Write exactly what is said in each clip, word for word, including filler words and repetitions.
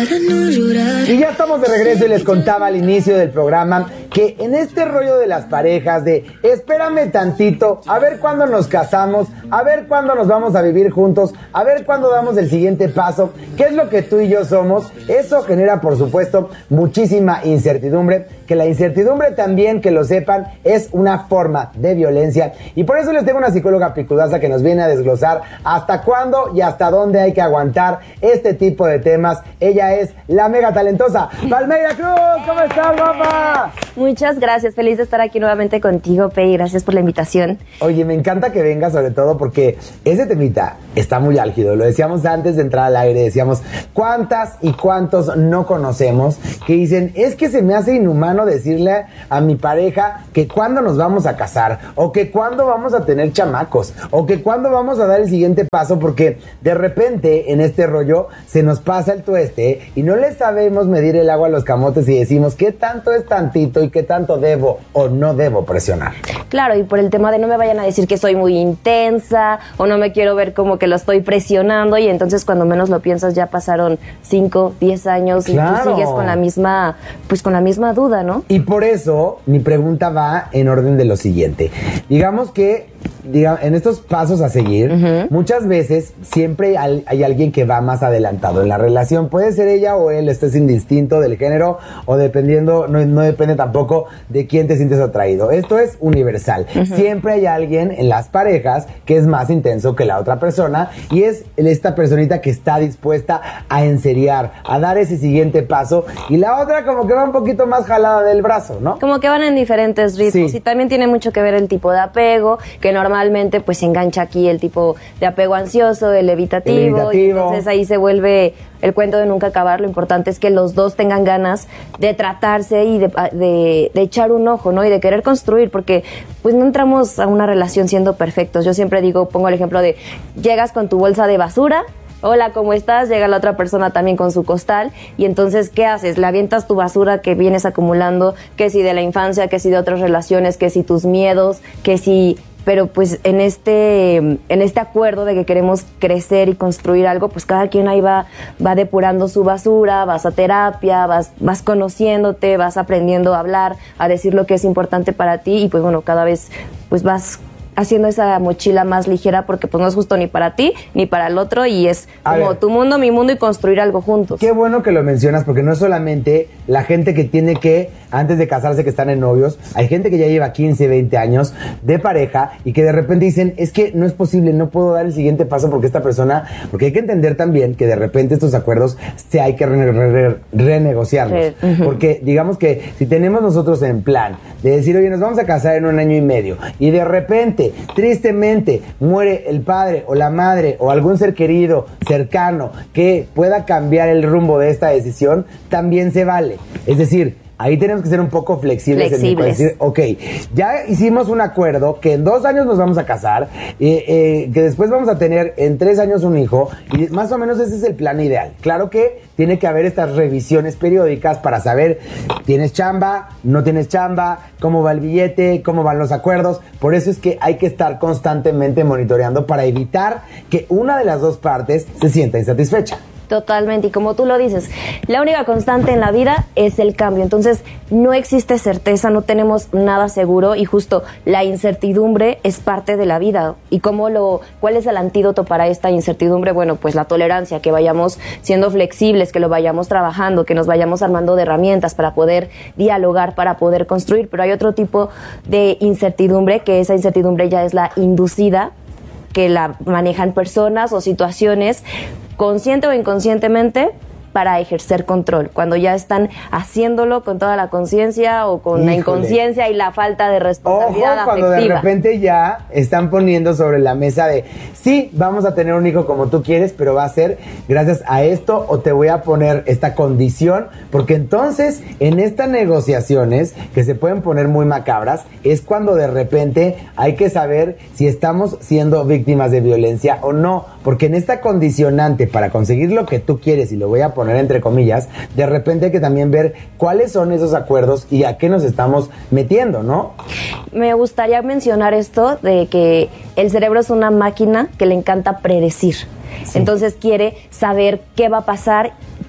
para no llorar. Y ya estamos de regreso y les contaba al inicio del programa que en este rollo de las parejas de espérame tantito, a ver cuándo nos casamos, a ver cuándo nos vamos a vivir juntos, a ver cuándo damos el siguiente paso, qué es lo que tú y yo somos, eso genera por supuesto muchísima incertidumbre, que la incertidumbre también, que lo sepan, es una forma de violencia y por eso les tengo una psicóloga picudaza que nos viene a desglosar hasta cuándo y hasta dónde hay que aguantar este tipo de temas. Ella es la mega talentosa Palmeira Cruz. ¿Cómo estás, guapa? Muchas gracias, feliz de estar aquí nuevamente contigo, Pei, gracias por la invitación. Oye, me encanta que vengas, sobre todo porque ese temita está muy álgido, lo decíamos antes de entrar al aire, decíamos cuántas y cuántos no conocemos que dicen, es que se me hace inhumano decirle a mi pareja que cuándo nos vamos a casar, o que cuándo vamos a tener chamacos, o que cuándo vamos a dar el siguiente paso, porque de repente en este rollo se nos pasa el tueste y no le sabemos medir el agua a los camotes y decimos qué tanto es tantito y qué tanto debo o no debo presionar. Claro, y por el tema de no me vayan a decir que soy muy intensa o no me quiero ver como que lo estoy presionando y entonces cuando menos lo piensas ya pasaron cinco, diez años Claro. y tú sigues con la misma, pues con la misma duda, ¿no? Y por eso mi pregunta va en orden de lo siguiente. Digamos que diga, en estos pasos a seguir, uh-huh. muchas veces siempre hay, hay alguien que va más adelantado en la relación. Puede ser ella o él, esto es indistinto del género o dependiendo, no, no depende tampoco de quién te sientes atraído. Esto es universal. Uh-huh. Siempre hay alguien en las parejas que es más intenso que la otra persona y es esta personita que está dispuesta a enseriar, a dar ese siguiente paso y la otra como que va un poquito más jalada del brazo, ¿no? Como que van en diferentes ritmos sí. y también tiene mucho que ver el tipo de apego, que normalmente pues se engancha aquí el tipo de apego ansioso, el evitativo, el evitativo. Y entonces ahí se vuelve el cuento de nunca acabar. Lo importante es que los dos tengan ganas de tratarse y de, de, de echar un ojo, ¿no? Y de querer construir, porque pues no entramos a una relación siendo perfectos. Yo siempre digo, pongo el ejemplo de llegas con tu bolsa de basura, hola, ¿cómo estás? Llega la otra persona también con su costal y entonces, ¿qué haces? Le avientas tu basura que vienes acumulando, que si de la infancia, que si de otras relaciones, que si tus miedos, que si... Pero pues en este en este acuerdo de que queremos crecer y construir algo, pues cada quien ahí va, va depurando su basura, vas a terapia, vas, vas conociéndote, vas aprendiendo a hablar, a decir lo que es importante para ti y pues bueno, cada vez pues vas haciendo esa mochila más ligera porque pues no es justo ni para ti ni para el otro y es a como ver, tu mundo, mi mundo y construir algo juntos. Qué bueno que lo mencionas porque no es solamente la gente que tiene que, antes de casarse que están en novios, hay gente que ya lleva quince, veinte años de pareja y que de repente dicen, es que no es posible, no puedo dar el siguiente paso porque esta persona, porque hay que entender también que de repente estos acuerdos se hay que re, re, re, renegociarlos. Sí. Uh-huh. Porque digamos que si tenemos nosotros en plan de decir, oye, nos vamos a casar en un año y medio y de repente tristemente muere el padre o la madre o algún ser querido cercano que pueda cambiar el rumbo de esta decisión, también se vale. Es decir, ahí tenemos que ser un poco flexibles. Flexibles. En decir, ok, ya hicimos un acuerdo que en dos años nos vamos a casar, eh, eh, que después vamos a tener en tres años un hijo, y más o menos ese es el plan ideal. Claro que tiene que haber estas revisiones periódicas para saber, ¿tienes chamba? ¿No tienes chamba? ¿Cómo va el billete? ¿Cómo van los acuerdos? Por eso es que hay que estar constantemente monitoreando para evitar que una de las dos partes se sienta insatisfecha. Totalmente, y como tú lo dices, la única constante en la vida es el cambio, entonces no existe certeza, no tenemos nada seguro y justo la incertidumbre es parte de la vida. ¿Y cómo lo, cuál es el antídoto para esta incertidumbre? Bueno, pues la tolerancia, que vayamos siendo flexibles, que lo vayamos trabajando, que nos vayamos armando de herramientas para poder dialogar, para poder construir, pero hay otro tipo de incertidumbre, que esa incertidumbre ya es la inducida, que la manejan personas o situaciones consciente o inconscientemente para ejercer control, cuando ya están haciéndolo con toda la conciencia o con Híjole. la inconsciencia y la falta de responsabilidad Ojo, cuando afectiva. De repente ya están poniendo sobre la mesa de, sí, vamos a tener un hijo como tú quieres, pero va a ser gracias a esto o te voy a poner esta condición, porque entonces en estas negociaciones que se pueden poner muy macabras, es cuando de repente hay que saber si estamos siendo víctimas de violencia o no, porque en esta condicionante para conseguir lo que tú quieres, y lo voy a poner poner entre comillas, de repente hay que también ver cuáles son esos acuerdos y a qué nos estamos metiendo, ¿no? Me gustaría mencionar esto de que el cerebro es una máquina que le encanta predecir. Sí. Entonces quiere saber qué va a pasar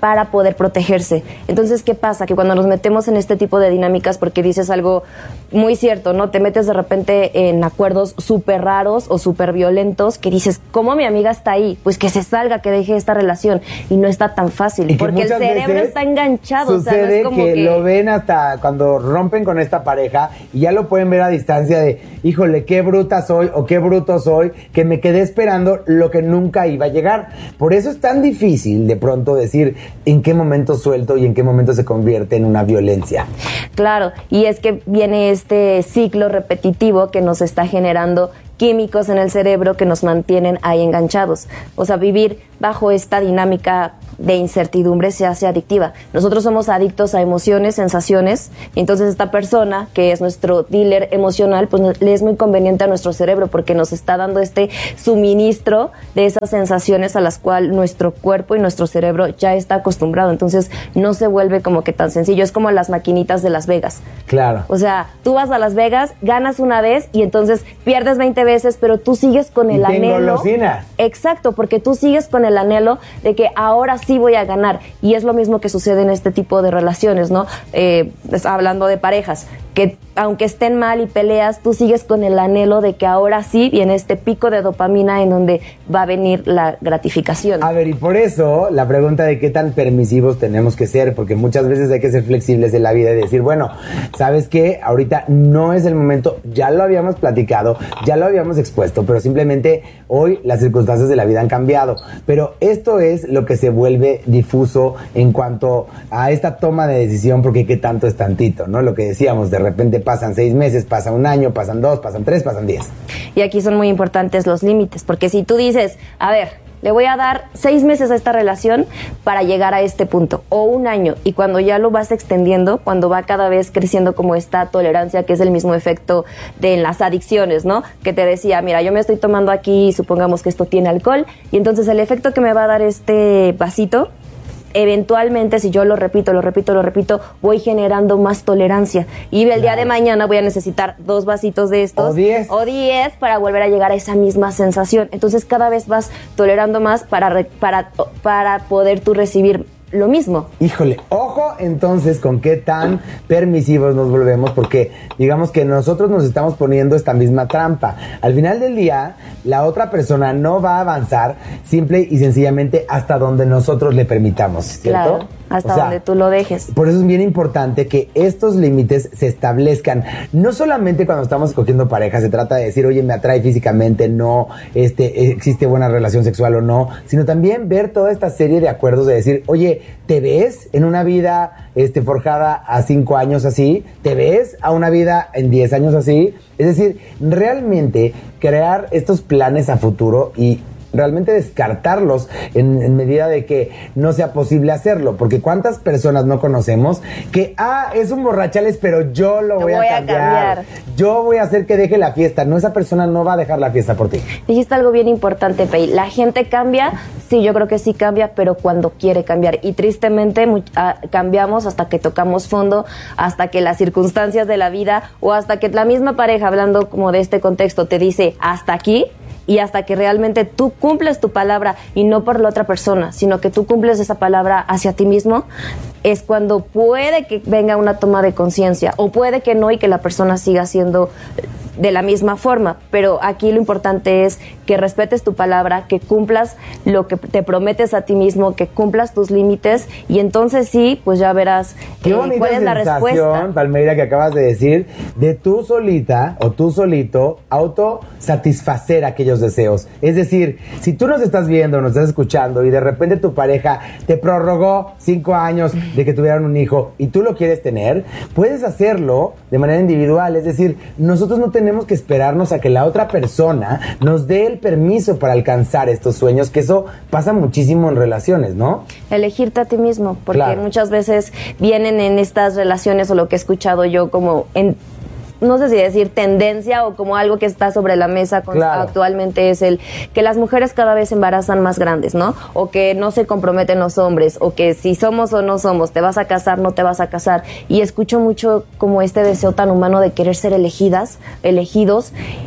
para poder protegerse. Entonces, ¿qué pasa? Que cuando nos metemos en este tipo de dinámicas, porque dices algo muy cierto, ¿no? Te metes de repente en acuerdos súper raros o súper violentos que dices, ¿cómo mi amiga está ahí? Pues que se salga, que deje esta relación. Y no está tan fácil, porque el cerebro está enganchado. Sucede, o sea, no es como que, que lo ven hasta cuando rompen con esta pareja y ya lo pueden ver a distancia de, híjole, qué bruta soy o qué bruto soy, que me quedé esperando lo que nunca iba a llegar. Por eso es tan difícil de pronto decir en qué momento suelto y en qué momento se convierte en una violencia. Claro, y es que viene este ciclo repetitivo que nos está generando químicos en el cerebro que nos mantienen ahí enganchados. O sea, vivir bajo esta dinámica de incertidumbre se hace adictiva. Nosotros somos adictos a emociones, sensaciones, y entonces esta persona, que es nuestro dealer emocional, pues le es muy conveniente a nuestro cerebro porque nos está dando este suministro de esas sensaciones a las cuales nuestro cuerpo y nuestro cerebro ya está acostumbrado. Entonces no se vuelve como que tan sencillo. Es como las maquinitas de Las Vegas. Claro. O sea, tú vas a Las Vegas, ganas una vez y entonces pierdes veinte veces, pero tú sigues con el y anhelo. Engolosinas. Exacto, porque tú sigues con el anhelo de que ahora sí voy a ganar. Y es lo mismo que sucede en este tipo de relaciones, ¿no? Eh, hablando de parejas, que aunque estén mal y peleas, tú sigues con el anhelo de que ahora sí viene este pico de dopamina en donde va a venir la gratificación. A ver, y por eso la pregunta de qué tan permisivos tenemos que ser, porque muchas veces hay que ser flexibles en la vida y decir, bueno, ¿sabes qué? Ahorita no es el momento, ya lo habíamos platicado, ya lo habíamos expuesto, pero simplemente hoy las circunstancias de la vida han cambiado. Pero esto es lo que se vuelve difuso en cuanto a esta toma de decisión, porque qué tanto es tantito, ¿no? Lo que decíamos, de repente pasan seis meses, pasa un año, pasan dos, pasan tres, pasan diez. Y aquí son muy importantes los límites, porque si tú dices, a ver, le voy a dar seis meses a esta relación para llegar a este punto, o un año, y cuando ya lo vas extendiendo, cuando va cada vez creciendo como esta tolerancia, que es el mismo efecto de las adicciones, ¿no? Que te decía, mira, yo me estoy tomando aquí, supongamos que esto tiene alcohol, y entonces el efecto que me va a dar este vasito, eventualmente, si yo lo repito, lo repito, lo repito, voy generando más tolerancia. Y el claro. día de mañana voy a necesitar dos vasitos de estos. O diez. O diez para volver a llegar a esa misma sensación. Entonces cada vez vas tolerando más para, para, para poder tú recibir lo mismo. Híjole, ojo entonces con qué tan permisivos nos volvemos, porque digamos que nosotros nos estamos poniendo esta misma trampa. Al final del día, la otra persona no va a avanzar simple y sencillamente hasta donde nosotros le permitamos, ¿cierto? Claro, hasta o sea, donde tú lo dejes. Por eso es bien importante que estos límites se establezcan. No solamente cuando estamos escogiendo pareja se trata de decir, oye, me atrae físicamente, no, este, existe buena relación sexual o no, sino también ver toda esta serie de acuerdos de decir, oye, ¿te ves en una vida este, forjada a cinco años así? ¿Te ves a una vida en diez años así? Es decir, realmente crear estos planes a futuro y realmente descartarlos en, en medida de que no sea posible hacerlo, porque cuántas personas no conocemos que, ah, es un borrachales, pero yo lo voy, voy a, cambiar. a cambiar, yo voy a hacer que deje la fiesta, no, esa persona no va a dejar la fiesta por ti. Dijiste algo bien importante, Pei, la gente cambia, sí, yo creo que sí cambia, pero cuando quiere cambiar, y tristemente muy, ah, cambiamos hasta que tocamos fondo, hasta que las circunstancias de la vida, o hasta que la misma pareja, hablando como de este contexto, te dice, hasta aquí, y hasta que realmente tú cumples tu palabra y no por la otra persona, sino que tú cumples esa palabra hacia ti mismo, es cuando puede que venga una toma de conciencia, o puede que no y que la persona siga siendo de la misma forma, pero aquí lo importante es que respetes tu palabra, que cumplas lo que te prometes a ti mismo, que cumplas tus límites, y entonces sí, pues ya verás eh, cuál es la respuesta. Palmeira, que acabas de decir, de tú solita o tú solito autosatisfacer aquellos deseos. Es decir, si tú nos estás viendo, nos estás escuchando y de repente tu pareja te prorrogó cinco años de que tuvieran un hijo y tú lo quieres tener, puedes hacerlo de manera individual. Es decir, nosotros no tenemos que esperarnos a que la otra persona nos dé el permiso para alcanzar estos sueños, que eso pasa muchísimo en relaciones, ¿no? Elegirte a ti mismo, porque claro. muchas veces vienen en estas relaciones, o lo que he escuchado yo como en, no sé si decir tendencia o como algo que está sobre la mesa con, claro. actualmente, es el que las mujeres cada vez se embarazan más grandes, ¿no? O que no se comprometen los hombres, o que si somos o no somos, te vas a casar, no te vas a casar. Y escucho mucho como este deseo tan humano de querer ser elegidas, elegidos.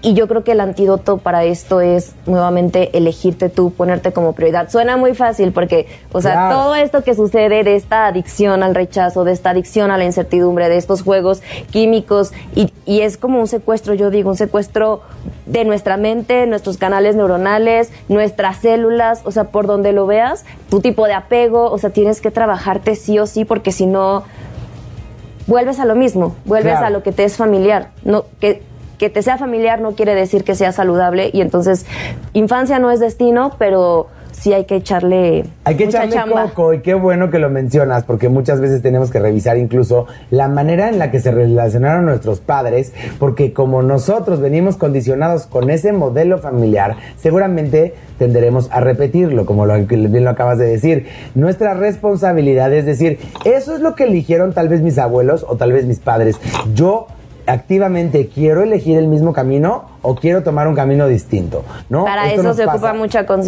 Y yo creo que el antídoto para esto es nuevamente elegirte tú, ponerte como prioridad. Suena muy fácil porque, o sea, claro, todo esto que sucede de esta adicción al rechazo, de esta adicción a la incertidumbre, de estos juegos químicos, y, y es como un secuestro, yo digo, un secuestro de nuestra mente, nuestros canales neuronales, nuestras células, o sea, por donde lo veas, tu tipo de apego, o sea, tienes que trabajarte sí o sí, porque si no, vuelves a lo mismo, vuelves claro. a lo que te es familiar, no que que te sea familiar no quiere decir que sea saludable, y entonces infancia no es destino, pero sí hay que echarle hay que mucha echarle chamba. coco, y qué bueno que lo mencionas, porque muchas veces tenemos que revisar incluso la manera en la que se relacionaron nuestros padres, porque como nosotros venimos condicionados con ese modelo familiar, seguramente tenderemos a repetirlo, como lo, bien lo acabas de decir. Nuestra responsabilidad es decir, eso es lo que eligieron tal vez mis abuelos o tal vez mis padres. Yo activamente quiero elegir el mismo camino o quiero tomar un camino distinto, ¿no? Para Esto eso se pasa. ocupa mucha conciencia.